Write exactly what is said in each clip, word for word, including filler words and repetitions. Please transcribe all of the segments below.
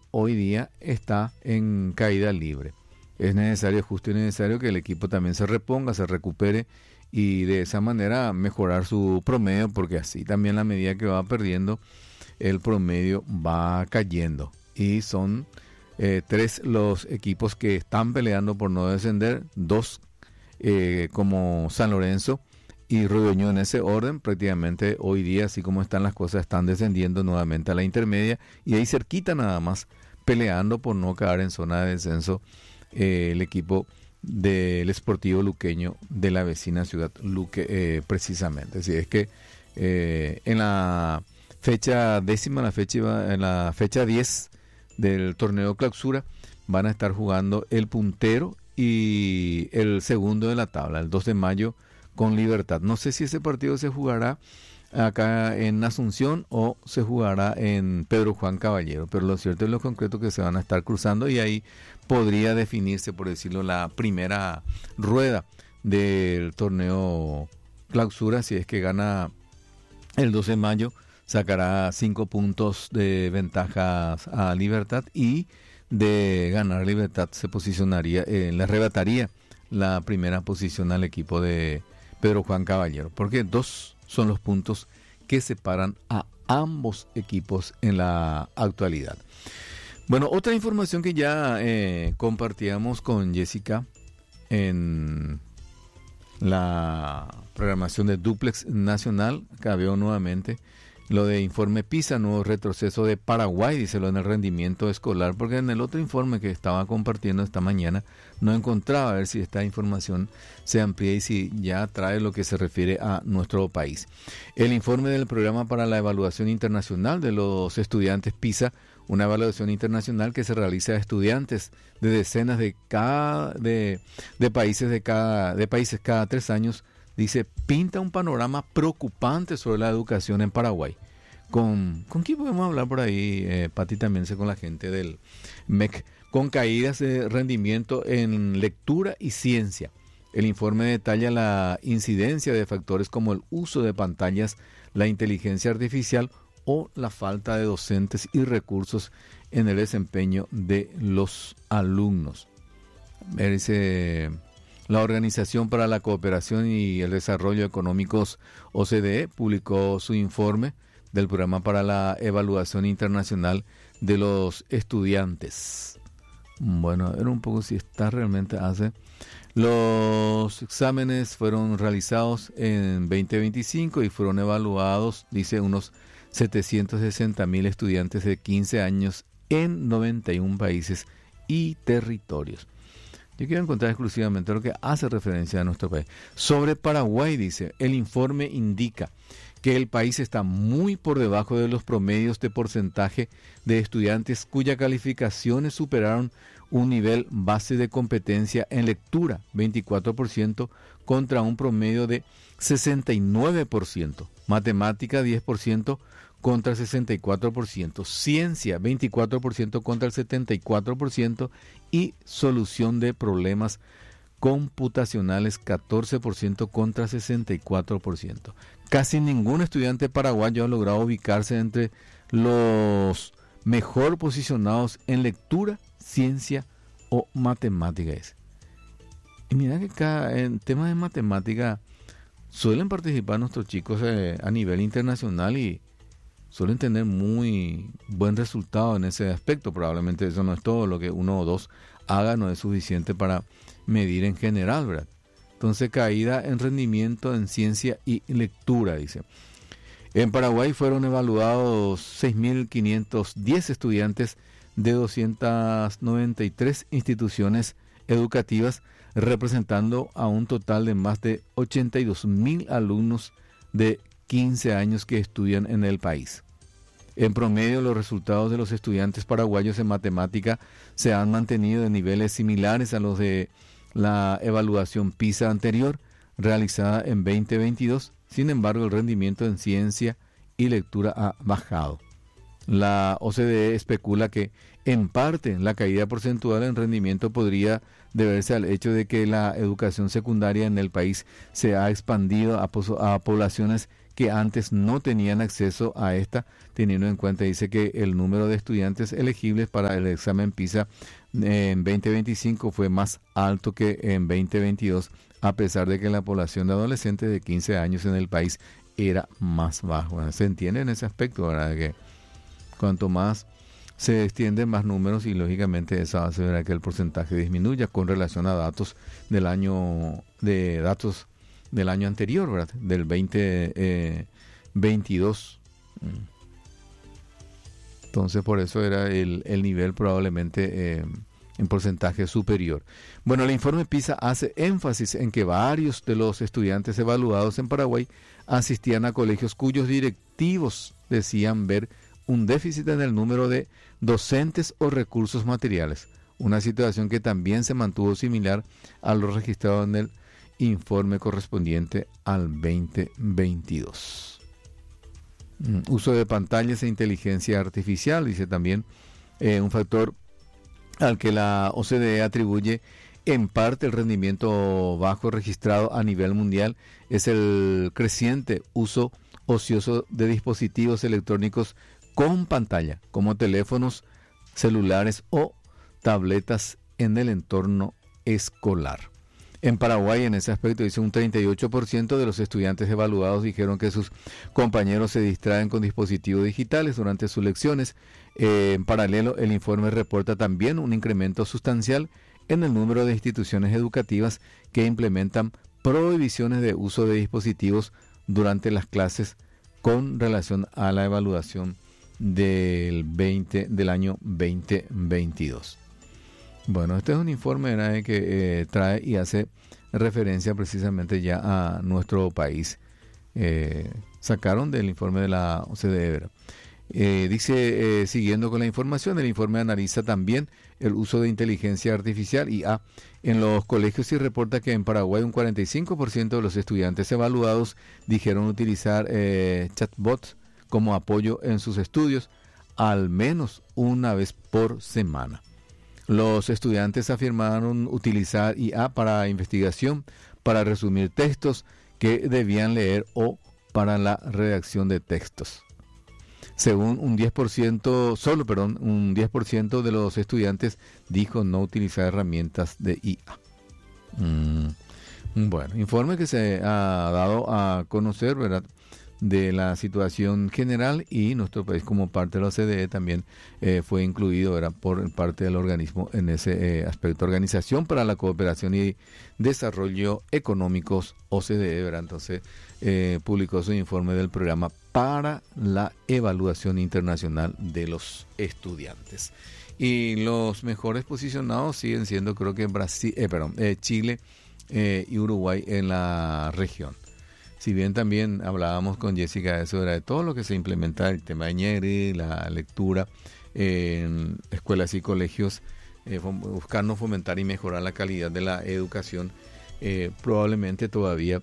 hoy día está en caída libre. Es necesario, justo y necesario, que el equipo también se reponga, se recupere y de esa manera mejorar su promedio, porque así también a medida que va perdiendo, el promedio va cayendo. Y son eh, tres los equipos que están peleando por no descender, dos eh, como San Lorenzo y Rudeño en ese orden. Prácticamente hoy día, así como están las cosas, están descendiendo nuevamente a la intermedia y ahí cerquita nada más, peleando por no caer en zona de descenso, eh, el equipo del Sportivo Luqueño de la vecina ciudad Luque, eh, precisamente. Así es que eh, en la fecha décima, la fecha, en la fecha diez del torneo clausura, van a estar jugando el puntero y el segundo de la tabla, el dos de mayo, con Libertad. No sé si ese partido se jugará acá en Asunción o se jugará en Pedro Juan Caballero, pero lo cierto es lo concreto que se van a estar cruzando y ahí podría definirse, por decirlo, la primera rueda del torneo clausura. Si es que gana el doce de mayo, sacará cinco puntos de ventajas a Libertad, y de ganar Libertad se posicionaría, eh, le arrebataría la primera posición al equipo de Pedro Juan Caballero, porque dos son los puntos que separan a ambos equipos en la actualidad. Bueno, otra información que ya eh, compartíamos con Jessica en la programación de Duplex Nacional, acá veo nuevamente lo de informe PISA, nuevo retroceso de Paraguay, díselo en el rendimiento escolar, porque en el otro informe que estaba compartiendo esta mañana no encontraba, a ver si esta información se amplía y si ya trae lo que se refiere a nuestro país. El informe del Programa para la Evaluación Internacional de los Estudiantes PISA, una evaluación internacional que se realiza a estudiantes de decenas de, cada, de, de, países, de, cada, de países cada tres años, dice, pinta un panorama preocupante sobre la educación en Paraguay. ¿Con, ¿con quién podemos hablar por ahí, eh, Pati, también sé con la gente del M E C? Con caídas de rendimiento en lectura y ciencia. El informe detalla la incidencia de factores como el uso de pantallas, la inteligencia artificial o la falta de docentes y recursos en el desempeño de los alumnos. Dice, la Organización para la Cooperación y el Desarrollo Económicos, O C D E, publicó su informe del Programa para la Evaluación Internacional de los Estudiantes. Bueno, a ver un poco si está realmente hace. Los exámenes fueron realizados en veinte veinticinco y fueron evaluados, dice, unos setecientos sesenta mil estudiantes de quince años en noventa y uno países y territorios. Yo quiero encontrar exclusivamente lo que hace referencia a nuestro país. Sobre Paraguay, dice, el informe indica que el país está muy por debajo de los promedios de porcentaje de estudiantes cuyas calificaciones superaron un nivel base de competencia en lectura, veinticuatro por ciento, contra un promedio de sesenta y nueve por ciento, matemática diez por ciento contra el sesenta y cuatro por ciento, ciencia veinticuatro por ciento contra el setenta y cuatro por ciento y solución de problemas computacionales catorce por ciento contra sesenta y cuatro por ciento. Casi ningún estudiante paraguayo ha logrado ubicarse entre los mejor posicionados en lectura, ciencia o matemáticas. Y mira que acá en temas de matemática suelen participar nuestros chicos eh, a nivel internacional y suelen tener muy buen resultado en ese aspecto. Probablemente eso no es todo, lo que uno o dos haga no es suficiente para medir en general, ¿verdad? Entonces, caída en rendimiento en ciencia y lectura, dice. En Paraguay fueron evaluados seis mil quinientos diez estudiantes de doscientas noventa y tres instituciones educativas, representando a un total de más de ochenta y dos mil alumnos de quince años que estudian en el país. En promedio, los resultados de los estudiantes paraguayos en matemática se han mantenido en niveles similares a los de la evaluación PISA anterior, realizada en veinte veintidós. Sin embargo, el rendimiento en ciencia y lectura ha bajado. La O C D E especula que, en parte, la caída porcentual en rendimiento podría deberse al hecho de que la educación secundaria en el país se ha expandido a, a poblaciones que antes no tenían acceso a esta, teniendo en cuenta, dice que el número de estudiantes elegibles para el examen PISA en veinte veinticinco fue más alto que en veinte veintidós, a pesar de que la población de adolescentes de quince años en el país era más baja. Bueno, se entiende en ese aspecto, ¿verdad? Que cuanto más se extienden más números y lógicamente eso hace ver que el porcentaje disminuya con relación a datos del año de datos del año anterior, ¿verdad? Del veinte veintidós. Entonces por eso era el, el nivel probablemente eh, en porcentaje superior. Bueno, el informe PISA hace énfasis en que varios de los estudiantes evaluados en Paraguay asistían a colegios cuyos directivos decían ver un déficit en el número de docentes o recursos materiales, una situación que también se mantuvo similar a lo registrado en el informe correspondiente al veinte veintidós. Mm, uso de pantallas e inteligencia artificial, dice también, eh, un factor al que la O C D E atribuye en parte el rendimiento bajo registrado a nivel mundial es el creciente uso ocioso de dispositivos electrónicos con pantalla, como teléfonos celulares o tabletas en el entorno escolar. En Paraguay, en ese aspecto, dice un treinta y ocho por ciento de los estudiantes evaluados dijeron que sus compañeros se distraen con dispositivos digitales durante sus lecciones. Eh, en paralelo, el informe reporta también un incremento sustancial en el número de instituciones educativas que implementan prohibiciones de uso de dispositivos durante las clases con relación a la evaluación del veinte del año veinte veintidós. Bueno, este es un informe, ¿verdad?, que eh, trae y hace referencia precisamente ya a nuestro país. Eh, sacaron del informe de la O C D E, ¿verdad? Eh, dice, eh, siguiendo con la información, el informe analiza también el uso de inteligencia artificial I A en los colegios y reporta que en Paraguay un cuarenta y cinco por ciento de los estudiantes evaluados dijeron utilizar eh, chatbots como apoyo en sus estudios al menos una vez por semana. Los estudiantes afirmaron utilizar I A para investigación, para resumir textos que debían leer o para la redacción de textos. Según un diez por ciento, solo, perdón, un diez por ciento de los estudiantes dijo no utilizar herramientas de I A. Mm, bueno, informe que se ha dado a conocer, ¿verdad?, de la situación general, y nuestro país como parte de la O C D E también eh, fue incluido, ¿verdad?, por parte del organismo en ese eh, aspecto. Organización para la Cooperación y Desarrollo Económicos, O C D E, ¿verdad? Entonces eh, publicó su informe del programa para la evaluación internacional de los estudiantes. Y los mejores posicionados siguen siendo, creo que Brasil, eh, perdón, eh, Chile eh, y Uruguay en la región. Si bien también hablábamos con Jessica de eso, era de todo lo que se implementa, el tema de Ñere, la lectura en escuelas y colegios, eh, buscando fomentar y mejorar la calidad de la educación, eh, probablemente todavía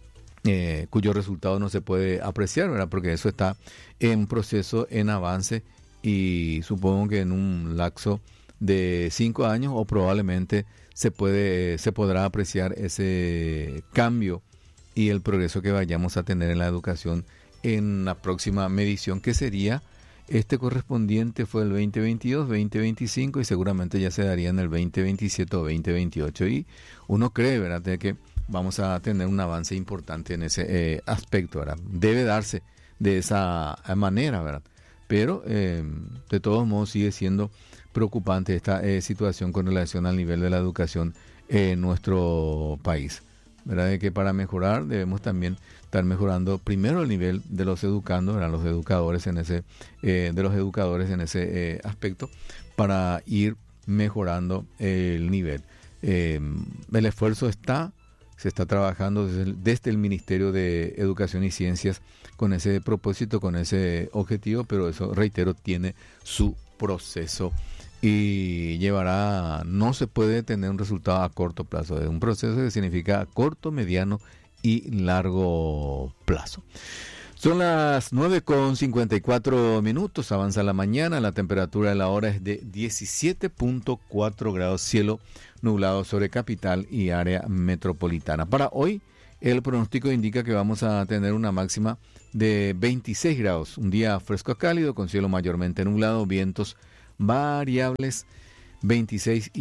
eh, cuyo resultado no se puede apreciar, ¿verdad?, porque eso está en proceso, en avance, y supongo que en un lapso de cinco años o probablemente se puede se podrá apreciar ese cambio y el progreso que vayamos a tener en la educación en la próxima medición, que sería este correspondiente fue el veinte veintidós, veinte veinticinco, y seguramente ya se daría en el veinte veintisiete o veinte veintiocho, y uno cree, ¿verdad?, de que vamos a tener un avance importante en ese eh, aspecto, ¿verdad? Debe darse de esa manera, ¿verdad? Pero eh, de todos modos sigue siendo preocupante esta eh, situación con relación al nivel de la educación en nuestro país, ¿verdad? De que para mejorar debemos también estar mejorando primero el nivel de los educandos, ¿verdad?, los educadores en ese eh, de los educadores en ese eh, aspecto, para ir mejorando el nivel. Eh, el esfuerzo está, se está trabajando desde el, desde el Ministerio de Educación y Ciencias con ese propósito, con ese objetivo, pero eso, reitero, tiene su proceso y llevará, no se puede tener un resultado a corto plazo, es un proceso que significa corto, mediano y largo plazo. Son las nueve con cincuenta y cuatro minutos, avanza la mañana, la temperatura de la hora es de diecisiete punto cuatro grados, cielo nublado sobre capital y área metropolitana. Para hoy, El pronóstico indica que vamos a tener una máxima de veintiséis grados, un día fresco a cálido con cielo mayormente nublado, vientos variables, veintiséis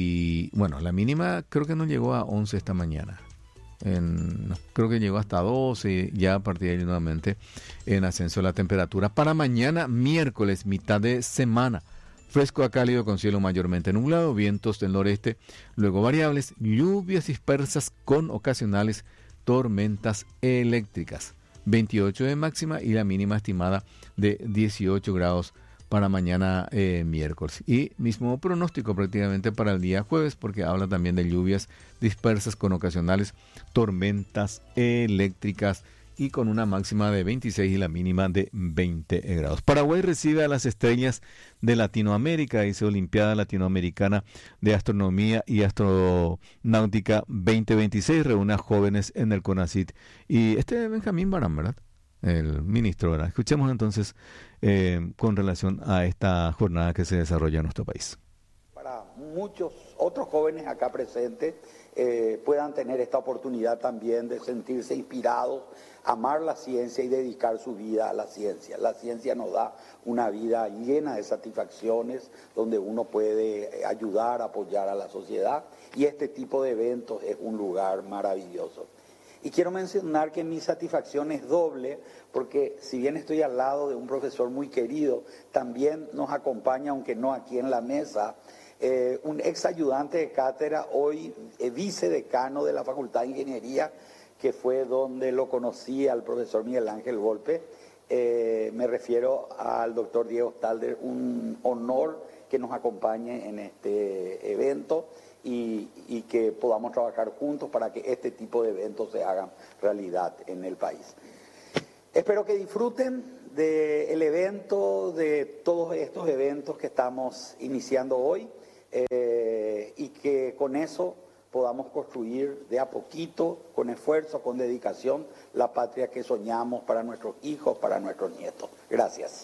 y bueno, la mínima creo que no llegó a once esta mañana. En, no, creo que llegó hasta doce, ya a partir de ahí nuevamente en ascenso la temperatura. Para mañana miércoles, mitad de semana, fresco a cálido con cielo mayormente nublado, vientos del noreste, luego variables, lluvias dispersas con ocasionales tormentas eléctricas. veintiocho de máxima y la mínima estimada de dieciocho grados para mañana eh, miércoles. Y mismo pronóstico prácticamente para el día jueves, porque habla también de lluvias dispersas con ocasionales tormentas eléctricas y con una máxima de veintiséis y la mínima de veinte grados. Paraguay recibe a las estrellas de Latinoamérica, dice Olimpiada Latinoamericana de Astronomía y Astronáutica veinte veintiséis, reúne a jóvenes en el CONACYT. Y este es Benjamín Barán, ¿verdad? El ministro, ¿verdad? Escuchemos entonces eh, con relación a esta jornada que se desarrolla en nuestro país. Para muchos otros jóvenes acá presentes eh, puedan tener esta oportunidad también de sentirse inspirados, amar la ciencia y dedicar su vida a la ciencia. La ciencia nos da una vida llena de satisfacciones, donde uno puede ayudar, apoyar a la sociedad, y este tipo de eventos es un lugar maravilloso. Y quiero mencionar que mi satisfacción es doble, porque si bien estoy al lado de un profesor muy querido, también nos acompaña, aunque no aquí en la mesa, eh, un ex ayudante de cátedra, hoy eh, vicedecano de la Facultad de Ingeniería, que fue donde lo conocí al profesor Miguel Ángel Volpe. Eh, me refiero al doctor Diego Stalder, un honor que nos acompañe en este evento. Y, y que podamos trabajar juntos para que este tipo de eventos se hagan realidad en el país. Espero que disfruten del evento, de todos estos eventos que estamos iniciando hoy, eh, y que con eso podamos construir de a poquito, con esfuerzo, con dedicación, la patria que soñamos para nuestros hijos, para nuestros nietos. Gracias.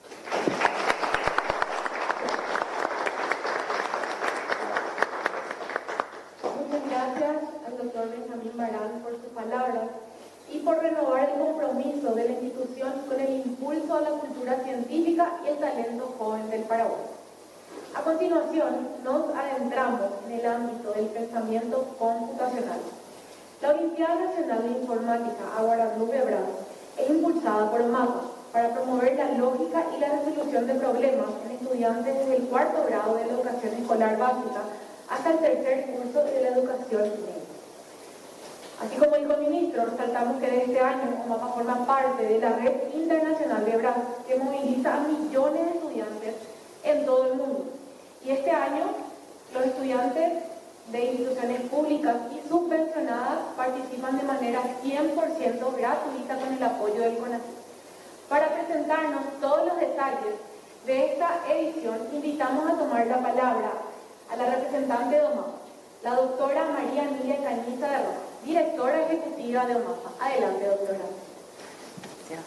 Benjamín Barán por sus palabras y por renovar el compromiso de la institución con el impulso a la cultura científica y el talento joven del Paraguay. A continuación, nos adentramos en el ámbito del pensamiento computacional. La Olimpiada Nacional de Informática Aguarandú-Bebras es impulsada por OMAPA para promover la lógica y la resolución de problemas en estudiantes desde el cuarto grado de la educación escolar básica hasta el tercer curso de la educación media. Así como dijo el ministro, resaltamos que de este año OMAPA forma parte de la red internacional de Bras, que moviliza a millones de estudiantes en todo el mundo. Y este año, los estudiantes de instituciones públicas y subvencionadas participan de manera cien por ciento gratuita con el apoyo del CONACYT. Para presentarnos todos los detalles de esta edición, invitamos a tomar la palabra a la representante de OMAPA, la doctora María Emilia Cañiza de Rojas, directora ejecutiva de OMAPA. Adelante, doctora. Gracias.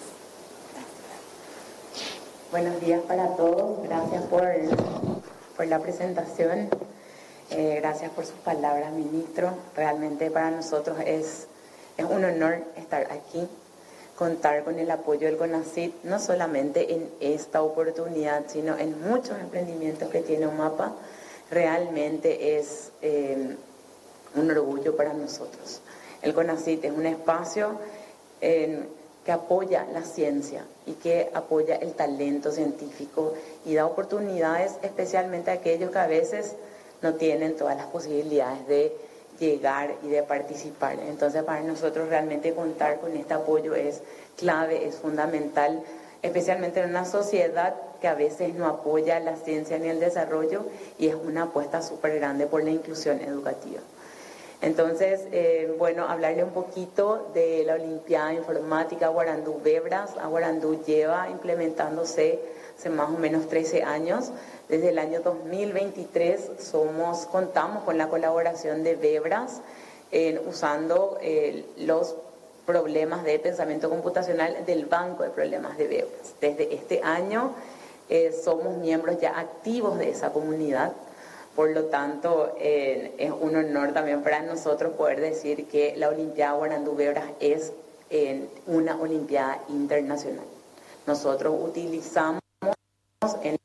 Buenos días para todos. Gracias por, por la presentación. Eh, gracias por sus palabras, ministro. Realmente para nosotros es, es un honor estar aquí, contar con el apoyo del CONACYT, no solamente en esta oportunidad, sino en muchos emprendimientos que tiene OMAPA. Realmente es eh, un orgullo para nosotros. El CONACYT es un espacio eh, que apoya la ciencia y que apoya el talento científico y da oportunidades especialmente a aquellos que a veces no tienen todas las posibilidades de llegar y de participar. Entonces, para nosotros realmente contar con este apoyo es clave, es fundamental, especialmente en una sociedad que a veces no apoya la ciencia ni el desarrollo, y es una apuesta súper grande por la inclusión educativa. Entonces, eh, bueno, hablarle un poquito de la Olimpiada de Informática Aguarandú-Bebras. Aguarandú lleva implementándose hace más o menos trece años. Desde el año dos mil veintitrés somos, contamos con la colaboración de Bebras, eh, usando eh, los problemas de pensamiento computacional del Banco de Problemas de Bebras. Desde este año eh, somos miembros ya activos de esa comunidad. Por lo tanto, eh, es un honor también para nosotros poder decir que la Olimpiada Guarandú Bebras es eh, una Olimpiada internacional. Nosotros utilizamos en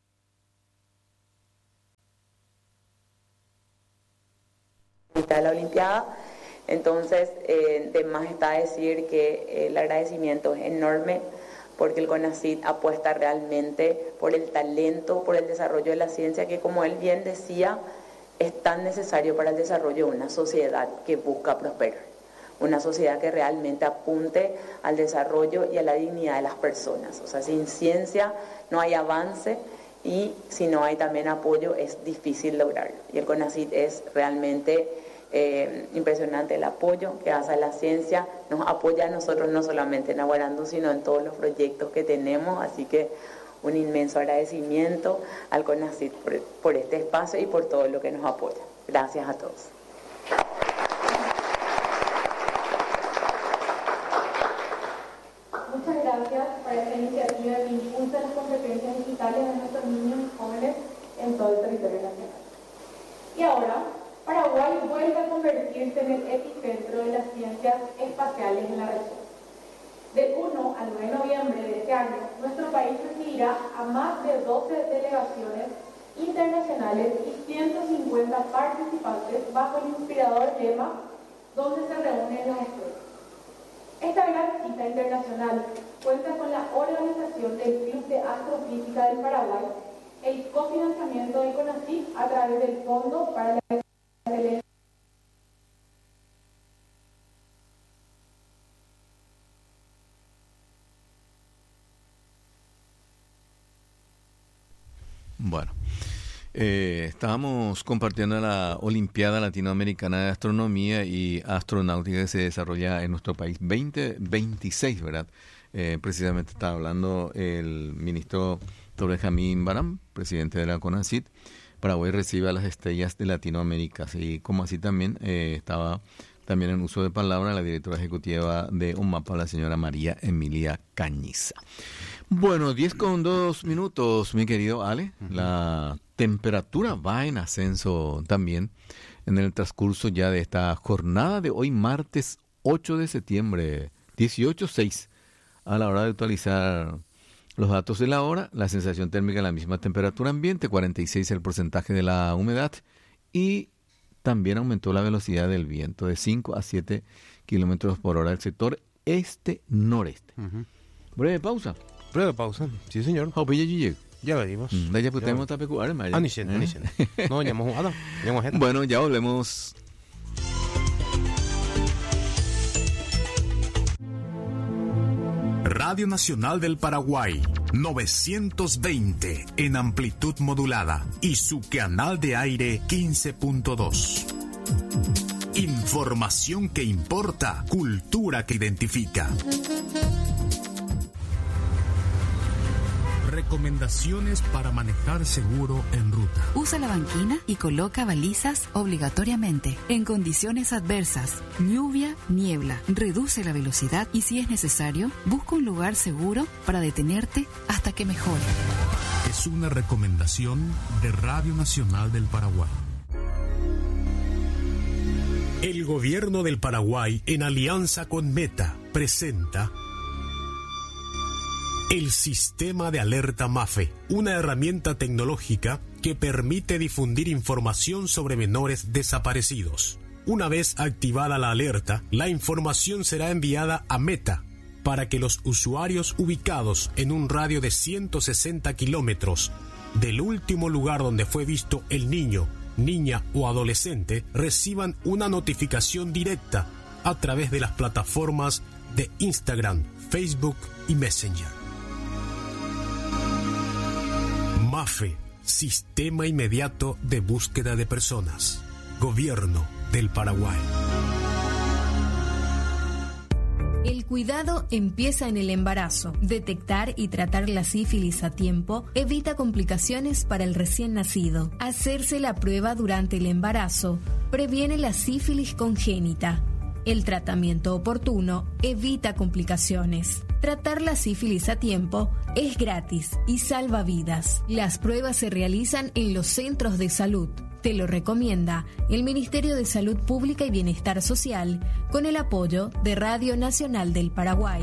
de la Olimpiada, entonces eh, de más está decir que eh, el agradecimiento es enorme porque el CONACYT apuesta realmente por el talento, por el desarrollo de la ciencia, que como él bien decía, es tan necesario para el desarrollo de una sociedad que busca prosperar, una sociedad que realmente apunte al desarrollo y a la dignidad de las personas. O sea, sin ciencia no hay avance, y si no hay también apoyo es difícil lograrlo. Y el CONACYT es realmente eh, impresionante el apoyo que hace a la ciencia, nos apoya a nosotros no solamente en Aguarandú, sino en todos los proyectos que tenemos, así que un inmenso agradecimiento al CONACYT por, por este espacio y por todo lo que nos apoya. Gracias a todos. Muchas gracias por esta iniciativa que impulsa las competencias digitales de nuestros niños y jóvenes en todo el territorio nacional. Y ahora, Paraguay vuelve a convertirse en el epicentro de las ciencias espaciales en la región. Del uno al nueve de noviembre de este año, nuestro país recibirá a más de doce delegaciones internacionales y ciento cincuenta participantes bajo el inspirador lema "Donde se reúnen las estrellas". Esta gran cita internacional cuenta con la organización del Club de Astrofísica del Paraguay, el cofinanciamiento de CONACYT a través del Fondo para la Excelencia. Bueno, eh, estábamos compartiendo la Olimpiada Latinoamericana de Astronomía y Astronáutica que se desarrolla en nuestro país veinte veintiséis, ¿verdad? Eh, precisamente estaba hablando el ministro Benjamín Barán, presidente de la CONACYT. Paraguay recibe a las estrellas de Latinoamérica, y como así también eh, estaba también en uso de palabra la directora ejecutiva de UNMAPA, la señora María Emilia Cañiza. Bueno, diez con dos minutos, mi querido Ale. Uh-huh. La temperatura va en ascenso también en el transcurso ya de esta jornada de hoy, martes ocho de septiembre, dieciocho seis. A la hora de actualizar los datos de la hora, la sensación térmica, la misma temperatura ambiente, cuarenta y seis el porcentaje de la humedad, y también aumentó la velocidad del viento de cinco a siete kilómetros por hora del sector este-noreste. Uh-huh. Breve pausa. Breve pausa, sí señor. Ya venimos. Ya podemos tapecuar, María. Ah, ni siento, ni siento. No, ya hemos jugado. Bueno, ya volvemos. Radio Nacional del Paraguay, novecientos veinte en amplitud modulada y su canal de aire quince punto dos. Información que importa, cultura que identifica. Recomendaciones para manejar seguro en ruta. Usa la banquina y coloca balizas obligatoriamente. En condiciones adversas, lluvia, niebla, reduce la velocidad y, si es necesario, busca un lugar seguro para detenerte hasta que mejore. Es una recomendación de Radio Nacional del Paraguay. El gobierno del Paraguay, en alianza con Meta, presenta el Sistema de Alerta MAFE, una herramienta tecnológica que permite difundir información sobre menores desaparecidos. Una vez activada la alerta, la información será enviada a Meta para que los usuarios ubicados en un radio de ciento sesenta kilómetros del último lugar donde fue visto el niño, niña o adolescente reciban una notificación directa a través de las plataformas de Instagram, Facebook y Messenger. MAFE, Sistema Inmediato de Búsqueda de Personas. Gobierno del Paraguay. El cuidado empieza en el embarazo. Detectar y tratar la sífilis a tiempo evita complicaciones para el recién nacido. Hacerse la prueba durante el embarazo previene la sífilis congénita. El tratamiento oportuno evita complicaciones. Tratar la sífilis a tiempo es gratis y salva vidas. Las pruebas se realizan en los centros de salud. Te lo recomienda el Ministerio de Salud Pública y Bienestar Social con el apoyo de Radio Nacional del Paraguay.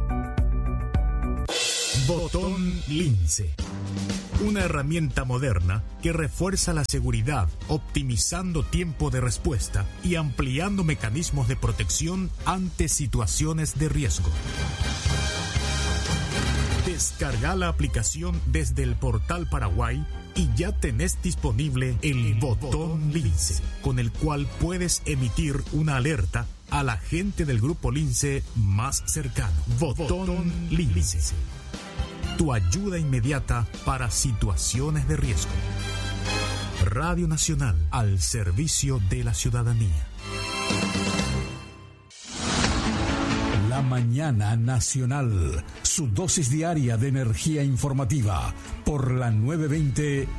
Botón Lince. Una herramienta moderna que refuerza la seguridad, optimizando tiempo de respuesta y ampliando mecanismos de protección ante situaciones de riesgo. Descarga la aplicación desde el portal Paraguay y ya tenés disponible el botón Lince, con el cual puedes emitir una alerta al agente del Grupo Lince más cercano. Botón Lince. Tu ayuda inmediata para situaciones de riesgo. Radio Nacional al servicio de la ciudadanía. La mañana nacional, su dosis diaria de energía informativa por la nueve veinte